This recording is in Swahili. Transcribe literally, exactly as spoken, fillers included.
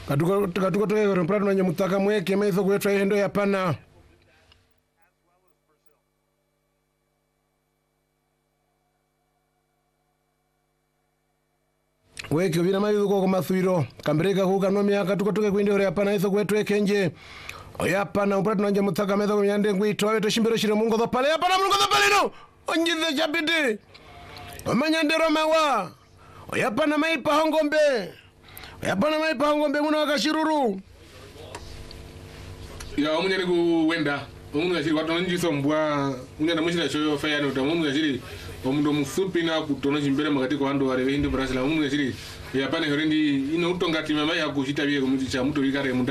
katuko katuko toke ko prato nanya mutaka mweke maizo kwetwa hendo ya pana weke vina maizo ko mathwiro kambereka huka no myaka tuko toke kwinde ore apana izo kwetwa kenje oyapana prato nanya mutaka maizo myande ngwito weto shimbero shire mungo do pale apana mungo do pale no onjize chapiti omanyandero mawa oyapana maipa hongombe oyapana maipa hongombe muna wakashiruru ya omunyane ku wenda omuntu yashiri watu njiso mbwa munyana mushira choyo faya no tamuntu yashiri omuntu musupi na kutono chimbere makati ko ando wale hindi brasila omuntu yashiri yapane horendi ino utongati mama ya kushita biye kumuti cha muto bikare